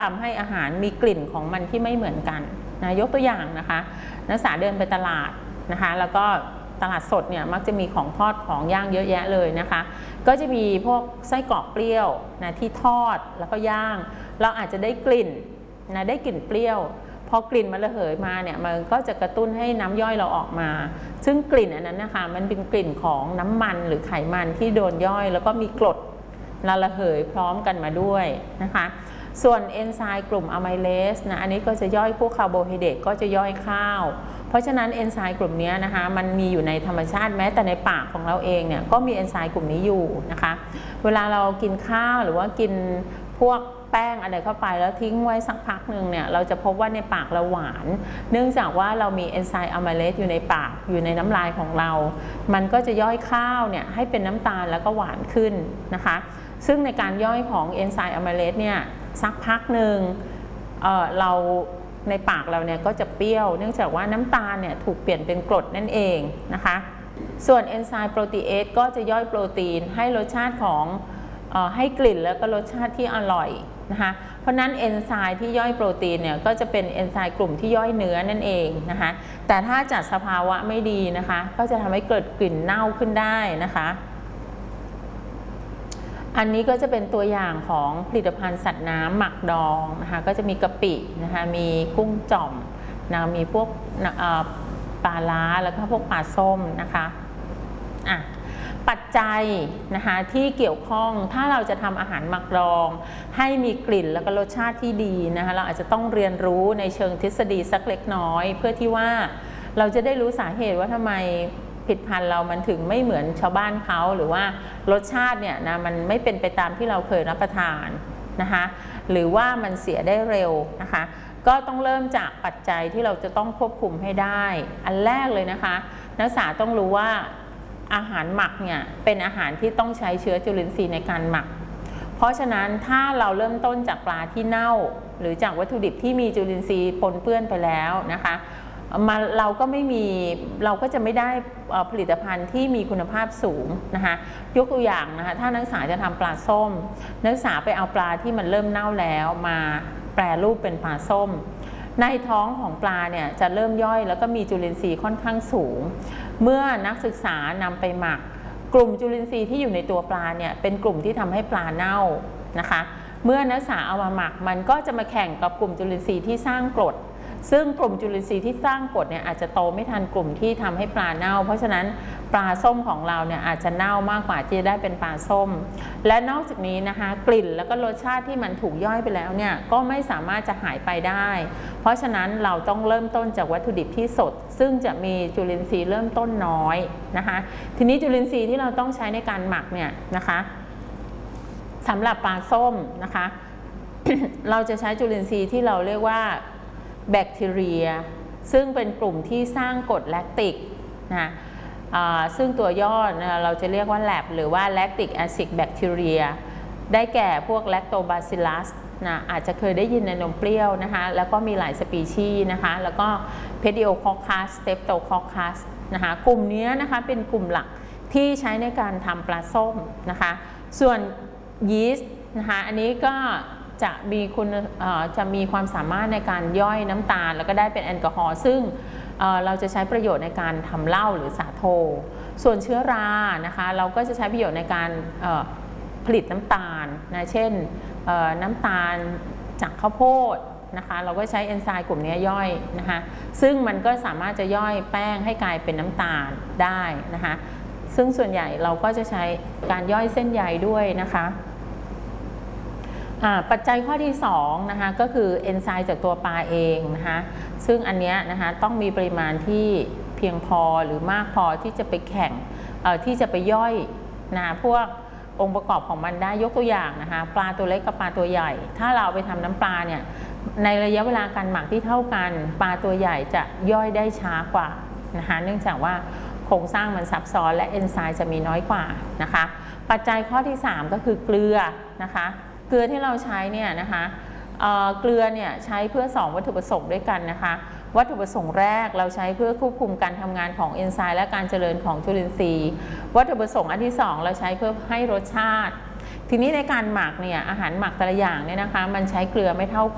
ทำให้อาหารมีกลิ่นของมันที่ไม่เหมือนกันนะยกตัวอย่างนะคะนักศึกษาเดินไปตลาดนะคะแล้วก็ตลาดสดเนี่ยมักจะมีของทอดของย่างเยอะแยะเลยนะคะก็จะมีพวกไส้กรอกเปรี้ยวนะที่ทอดแล้วก็ย่างเราอาจจะได้กลิ่นนะได้กลิ่นเปรี้ยวพอกลิ่นมันระเหยมาเนี่ยมันก็จะกระตุ้นให้น้ำย่อยเราออกมาซึ่งกลิ่นอันนั้นนะคะมันเป็นกลิ่นของน้ำมันหรือไขมันที่โดนย่อยแล้วก็มีกรดระเหยพร้อมกันมาด้วยนะคะส่วนเอนไซม์กลุ่มอะไมเลสนะอันนี้ก็จะย่อยพวกคาร์โบไฮเดรตก็จะย่อยข้าวเพราะฉะนั้นเอนไซม์กลุ่มนี้นะคะมันมีอยู่ในธรรมชาติแม้แต่ในปากของเราเองเนี่ยก็มีเอนไซม์กลุ่มนี้อยู่นะคะเวลาเรากินข้าวหรือว่ากินพวกแป้งอะไรเข้าไปแล้วทิ้งไว้สักพักหนึ่งเนี่ยเราจะพบว่าในปากเราหวานเนื่องจากว่าเรามีเอนไซม์อะไมเลสอยู่ในปากอยู่ในน้ำลายของเรามันก็จะย่อยข้าวเนี่ยให้เป็นน้ำตาลแล้วก็หวานขึ้นนะคะซึ่งในการย่อยของเอนไซม์อะไมเลสเนี่ยสักพักหนึ่งเราในปากเราเนี่ยก็จะเปรี้ยวเนื่องจากว่าน้ำตาลเนี่ยถูกเปลี่ยนเป็นกรดนั่นเองนะคะส่วนเอนไซม์โปรตีเอสก็จะย่อยโปรตีนให้รสชาติของให้กลิ่นแล้วก็รสชาติที่อร่อยนะคะเพราะนั้นเอนไซม์ที่ย่อยโปรตีนเนี่ยก็จะเป็นเอนไซม์กลุ่มที่ย่อยเนื้อนั่นเองนะคะแต่ถ้าจัดสภาวะไม่ดีนะคะก็จะทำให้เกิดกลิ่นเน่าขึ้นได้นะคะอันนี้ก็จะเป็นตัวอย่างของผลิตภัณฑ์สัตว์น้ำหมักดองนะคะก็จะมีกะปินะคะมีกุ้งจ่อมนะมีพวกปลาล้าแล้วก็พวกปลาส้มนะคะปัจจัยนะคะที่เกี่ยวข้องถ้าเราจะทำอาหารหมักดองให้มีกลิ่นแล้วก็รสชาติที่ดีนะคะเราอาจจะต้องเรียนรู้ในเชิงทฤษฎีสักเล็กน้อยเพื่อที่ว่าเราจะได้รู้สาเหตุว่าทำไมผลิตภัณฑ์เรามันถึงไม่เหมือนชาวบ้านเขาหรือว่ารสชาติเนี่ยนะมันไม่เป็นไปตามที่เราเคยรับประทานนะคะหรือว่ามันเสียได้เร็วนะคะก็ต้องเริ่มจากปัจจัยที่เราจะต้องควบคุมให้ได้อันแรกเลยนะคะนักศึกษาต้องรู้ว่าอาหารหมักเนี่ยเป็นอาหารที่ต้องใช้เชื้อจุลินทรีย์ในการหมักเพราะฉะนั้นถ้าเราเริ่มต้นจากปลาที่เน่าหรือจากวัตถุดิบที่มีจุลินทรีย์ปนเปื้อนไปแล้วนะคะเราก็จะไม่ได้ผลิตภัณฑ์ที่มีคุณภาพสูงนะคะยกตัวอย่างนะคะถ้านักศึกษาจะทำปลาส้มนักศึกษาไปเอาปลาที่มันเริ่มเน่าแล้วมาแปรรูปเป็นปลาส้มในท้องของปลาเนี่ยจะเริ่มย่อยแล้วก็มีจุลินทรีย์ค่อนข้างสูงเมื่อนักศึกษานำไปหมักกลุ่มจุลินทรีย์ที่อยู่ในตัวปลาเนี่ยเป็นกลุ่มที่ทำให้ปลาเน่านะคะเมื่อนักศึกษาเอามาหมักมันก็จะมาแข่งกับกลุ่มจุลินทรีย์ที่สร้างกรดซึ่งกลุ่มจุลินทรีย์ที่สร้างกรดเนี่ยอาจจะโตไม่ทันกลุ่มที่ทำให้ปลาเน่าเพราะฉะนั้นปลาส้มของเราเนี่ยอาจจะเน่ามากกว่าที่จะได้เป็นปลาส้มและนอกจากนี้นะคะกลิ่นแล้วก็รสชาติที่มันถูกย่อยไปแล้วเนี่ยก็ไม่สามารถจะหายไปได้เพราะฉะนั้นเราต้องเริ่มต้นจากวัตถุดิบที่สดซึ่งจะมีจุลินทรีย์เริ่มต้นน้อยนะคะทีนี้จุลินทรีย์ที่เราต้องใช้ในการหมักเนี่ยนะคะสำหรับปลาส้มนะคะ เราจะใช้จุลินทรีย์ที่เราเรียกว่าแบคทีเรียซึ่งเป็นกลุ่มที่สร้างกรดแลคติกนะซึ่งตัวย่อเราจะเรียกว่าแลบหรือว่าแลคติกแอซิดแบคทีเรียได้แก่พวกแลคโตบาซิลลัสนะอาจจะเคยได้ยินในนมเปรี้ยวนะคะแล้วก็มีหลายสปีชีส์นะคะแล้วก็เพดิโอคอคัสสเตปโตคอคัสนะคะกลุ่มนี้นะคะเป็นกลุ่มหลักที่ใช้ในการทำปลาส้มนะคะส่วนยีสต์นะคะอันนี้ก็จะมีความสามารถในการย่อยน้ำตาลแล้วก็ได้เป็นแอลกอฮอล์ซึ่งเราจะใช้ประโยชน์ในการทำเหล้าหรือสาโทส่วนเชื้อรานะคะเราก็จะใช้ประโยชน์ในการผลิตน้ำตาลนะเช่นน้ำตาลจากข้าวโพดนะคะเราก็ใช้เอนไซม์กลุ่มนี้ย่อยนะคะซึ่งมันก็สามารถจะย่อยแป้งให้กลายเป็นน้ำตาลได้นะคะซึ่งส่วนใหญ่เราก็จะใช้การย่อยเส้นใยด้วยนะคะปัจจัยข้อที่2นะคะก็คือเอนไซม์จากตัวปลาเองนะคะซึ่งอันนี้นะคะต้องมีปริมาณที่เพียงพอหรือมากพอที่จะไปแข่งที่จะไปย่อยนะพวกองค์ประกอบของมันได้ยกตัวอย่างนะคะปลาตัวเล็กกับปลาตัวใหญ่ถ้าเราไปทำน้ำปลาเนี่ยในระยะเวลาการหมักที่เท่ากันปลาตัวใหญ่จะย่อยได้ช้ากว่านะคะเนื่องจากว่าโครงสร้างมันซับซ้อนและเอนไซม์จะมีน้อยกว่านะคะปัจจัยข้อที่3ก็คือเกลือนะคะเกลือที่เราใช้เนี่ยนะคะเกลือเนี่ยใช้เพื่อ2วัตถุประสงค์ด้วยกันนะคะวัตถุประสงค์แรกเราใช้เพื่อควบคุมการทำงานของเอนไซม์และการเจริญของจุลินทรีย์วัตถุประสงค์อันที่2เราใช้เพื่อให้รสชาติทีนี้ในการหมักเนี่ยอาหารหมักแต่ละอย่างเนี่ยนะคะมันใช้เกลือไม่เท่ากัน